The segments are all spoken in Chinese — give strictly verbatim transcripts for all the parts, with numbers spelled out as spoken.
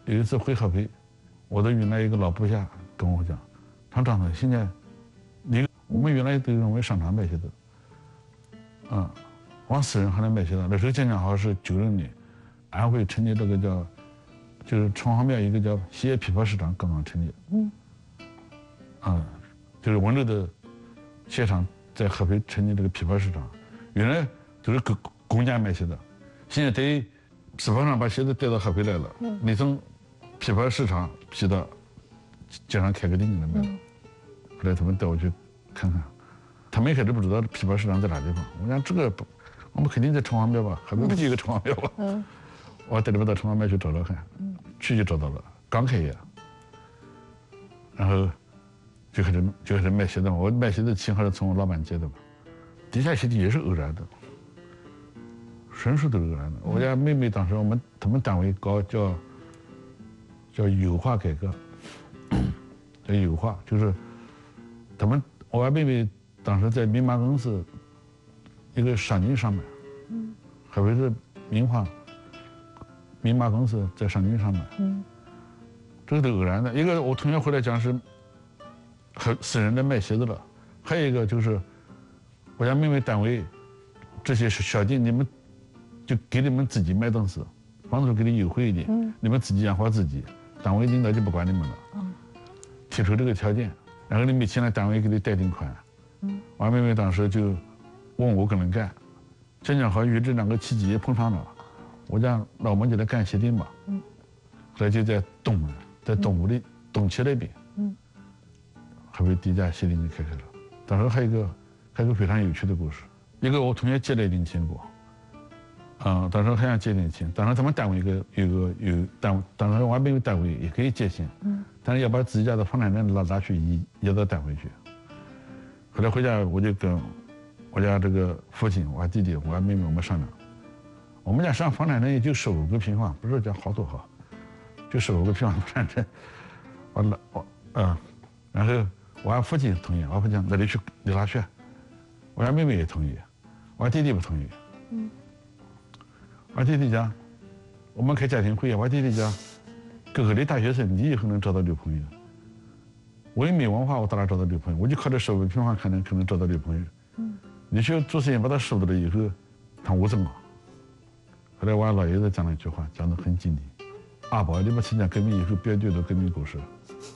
有一次回合肥，我的原来一个老部下跟我讲，他张总，现在你我们原来都认为商场卖鞋子，嗯，往私人行来卖鞋子。那时候正好是九六年，安徽成立这个叫，就是城隍庙一个叫鞋批发市场刚刚成立，嗯，啊，就是温州的鞋厂在合肥成立这个批发市场，原来都是工工家卖鞋的，现在得批发商把鞋子带到合肥来了，嗯，你从批发市场批到街上开个店就能卖了。后来他们带我去看看，他们一开始不知道批发市场在哪地方。我讲这个不，我们肯定在城隍庙吧，合肥不就一个城隍庙吧？嗯，我带他们到城隍庙去找找看，嗯，去就找到了，刚开业。然后就开始就开始卖鞋子嘛，我卖鞋子钱还是从我老板借的嘛，地下鞋底也是偶然的，纯属都是偶然的。我家妹妹当时我们他们单位搞叫叫优化改革，叫优化，就是他们我家妹妹当时在明码公司一个商金上班，嗯，合肥市明华明码公司在商金上班，嗯，这个都偶然的。一个我同学回来讲是和私人在卖鞋子了，还有一个就是我家妹妹单位这些小店，你们就给你们自己卖东西，房租给你优惠一点，嗯，你们自己养活自己，单位领导就不管你们了，嗯，提出这个条件，然后你没钱了，单位给你贷定款，嗯，我妹妹当时就问我可能干，正正好与这两个契机也碰上了，我讲那我们就来干鞋店吧，嗯，后来就在东门，在东吴的东七那边，嗯，合肥第一家鞋店就开开了。当时还有一个还有一个非常有趣的故事，一个我同学借了一点钱给我，嗯，当时还想借点钱，当时他们单位有个有个有单位，当时我妹妹单位也可以借钱，嗯，但是要把自己家的房产证拿拿去移移到单位去。后来回家我就跟我家这个父亲、我弟弟、我妹妹我们商量，我们家上房产证也就十五个平方，不是讲好多好，就十五个平方房产证，我拿我嗯，然后我父亲同意，我父亲讲那你去你拿去，我家妹妹也同意，我弟弟不同意，嗯，我弟弟讲我们开家庭会议，我弟弟讲哥哥的大学生，你以后能找到女朋友。我也没文化，我到哪找到女朋友？我就靠这十五平方可能可能找到女朋友。嗯，你去做事情把他收到了以后，他我怎么？后来我老爷子讲了一句话，讲得很经典：阿宝，你们参加革命以后，不要丢了革命故事。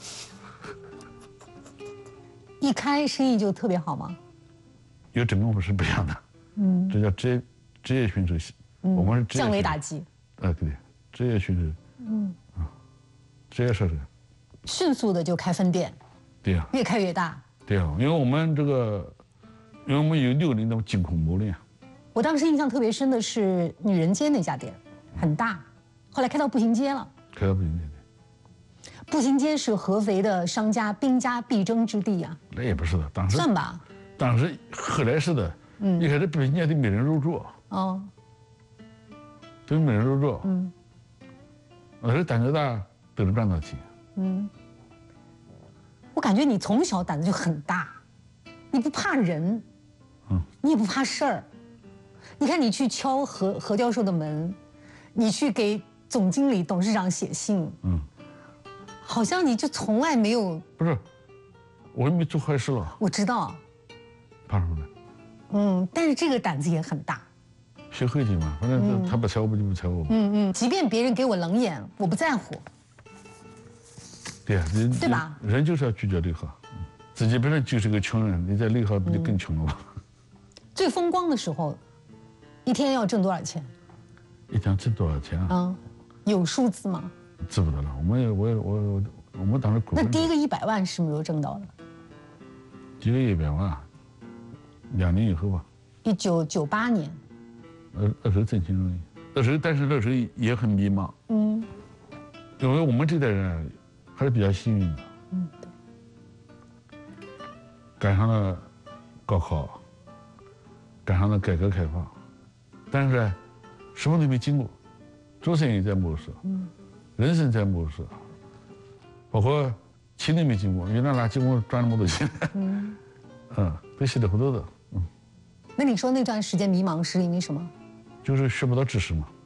一开生意就特别好吗？ 有真功夫是不一样的。嗯，这叫职业职业选手，嗯、我们是职业降维打击。 呃，对，职业选手。嗯啊，职业射手。 迅速的就开分店。 对呀、啊， 越开越大。 对呀、啊，因为我们这个，因为我们有六年的精工磨练。 我当时印象特别深的是女人街那家店，很大，后来开到步行街了。 开到步行街。 步行街是合肥的商家兵家必争之地啊。 那也不是的，当时算吧。 当时后来是的，嗯，一开始步行街都没人入驻。哦。都没人入驻。嗯。那时候胆子大都能赚到钱。嗯。 我感觉你从小胆子就很大，你不怕人，嗯，你也不怕事儿。你看你去敲何何教授的门，你去给总经理、董事长写信，嗯，好像你就从来没有。 不是，我又没做坏事了。 我知道。 怕什么呢？ 嗯，但是这个胆子也很大。 学会计嘛，反正他不睬我，不就不睬我嘛。 嗯嗯，即便别人给我冷眼，我不在乎。 对呀、啊，人对吧？ 人就是要拒绝内耗，自己本身就是个穷人，你在内耗不就更穷了吗？嗯、 最风光的时候，一天要挣多少钱？ 一天挣多少钱啊？ 嗯，有数字吗？ 记不得了。我们我我我我们当时股份。 那第一个一百万什么时候挣到的？ 第一个一百万，两年以后吧。 一九九八年。 那那时候挣钱容易，那时候但是那时候也很迷茫。嗯。因为我们这代人。还是比较幸运的，嗯，对，赶上了高考，赶上了改革开放，但是什么都没经过，做生意在摸索，嗯，人生在摸索，包括钱都没经过，原来哪经过赚那么多钱，嗯，嗯，都稀里糊涂的，嗯。 那你说那段时间迷茫是因为什么？ 就是学不到知识嘛。